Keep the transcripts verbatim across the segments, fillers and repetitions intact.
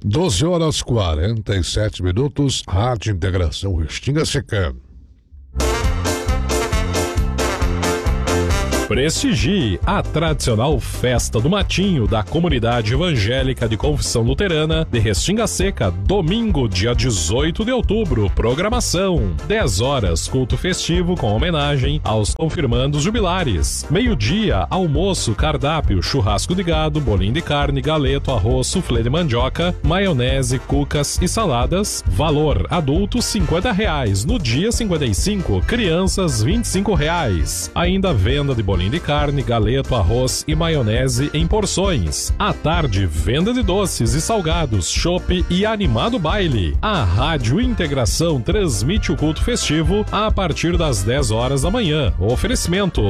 doze horas quarenta e sete minutos, Rádio Integração Restinga Seca. Prestigie a tradicional Festa do Matinho da Comunidade Evangélica de Confissão Luterana de Restinga Seca, domingo, dia dezoito de outubro. Programação: dez horas, culto festivo com homenagem aos confirmandos jubilares. Meio-dia, almoço, cardápio, churrasco de gado, bolinho de carne, galeto, arroz, suflê de mandioca, maionese, cucas e saladas. Valor: adultos cinquenta reais, no dia cinquenta e cinco, crianças vinte e cinco reais. Ainda venda de bolinho de carne, galeto, arroz e maionese em porções. À tarde, venda de doces e salgados, chopp e animado baile. A Rádio Integração transmite o culto festivo a partir das dez horas da manhã. Oferecimento: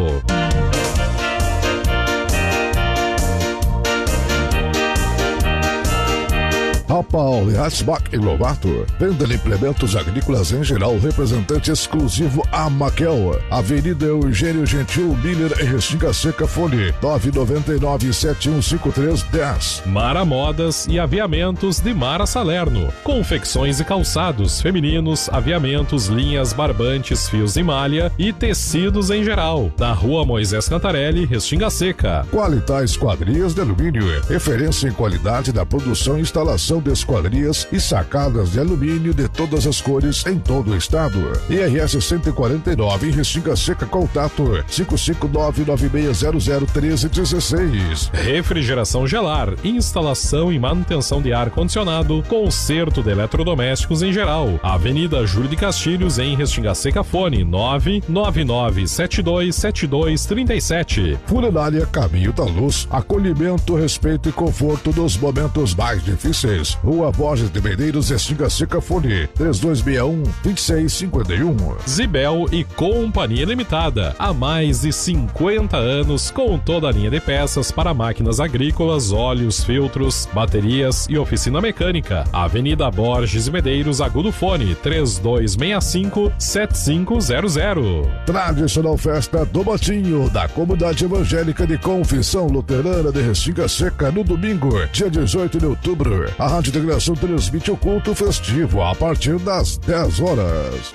Rapal, Hatzbach e Lobato. Venda de implementos agrícolas em geral. Representante exclusivo Amaquel. Avenida Eugênio Gentil Miller em Restinga Seca. Fone nove nove nove, sete um cinco três, dez. Mara Modas e Aviamentos de Mara Salerno. Confecções e calçados femininos, aviamentos, linhas, barbantes, fios de malha e tecidos em geral. Na Rua Moisés Cantarelli, Restinga Seca. Qualitar Esquadrias de Alumínio. Referência em qualidade da produção e instalação de esquadrias e sacadas de alumínio de todas as cores em todo o estado. I R S cento e quarenta e nove em Restinga Seca. Contato cinco cinco nove, nove seis zero zero, um três um seis. Refrigeração Gelar, instalação e manutenção de ar-condicionado, conserto de eletrodomésticos em geral. Avenida Júlio de Castilhos em Restinga Seca. Fone nove nove nove, sete dois sete dois, três sete. Funerária Caminho da Luz. Acolhimento, respeito e conforto nos momentos mais difíceis. Rua Borges de Medeiros, Restinga Seca. Fone três dois seis um, dois seis cinco um. Zibel e Companhia Limitada. Há mais de cinquenta anos, com toda a linha de peças para máquinas agrícolas, óleos, filtros, baterias e oficina mecânica. Avenida Borges de Medeiros, Agudo. Fone três dois seis cinco, sete cinco zero zero. Tradicional Festa do Matinho da Comunidade Evangélica de Confissão Luterana de Restinga Seca, no domingo, dia dezoito de outubro. A Rádio Integração transmite o culto festivo a partir das dez horas.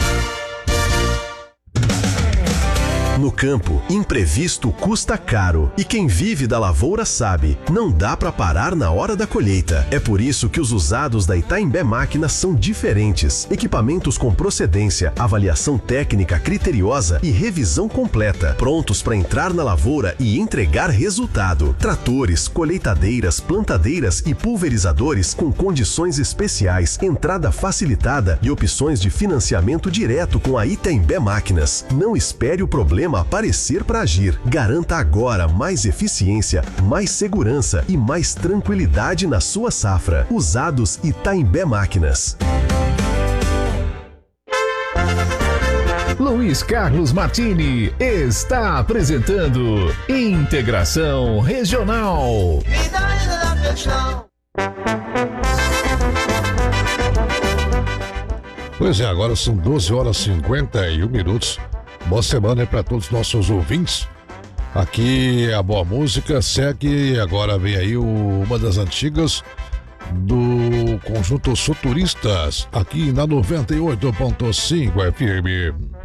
No campo, imprevisto custa caro. E quem vive da lavoura sabe, não dá para parar na hora da colheita. É por isso que os usados da Itaimbé Máquinas são diferentes. Equipamentos com procedência, avaliação técnica criteriosa e revisão completa. Prontos para entrar na lavoura e entregar resultado. Tratores, colheitadeiras, plantadeiras e pulverizadores com condições especiais, entrada facilitada e opções de financiamento direto com a Itaimbé Máquinas. Não espere o problema aparecer para agir. Garanta agora mais eficiência, mais segurança e mais tranquilidade na sua safra. Usados Itaimbé Máquinas. Luiz Carlos Martini está apresentando Integração Regional. Pois é, agora são doze horas e cinquenta e um minutos. Boa semana para todos os nossos ouvintes. Aqui a boa música segue. Agora vem aí o, uma das antigas do Conjunto Soturistas, aqui na noventa e oito ponto cinco F M.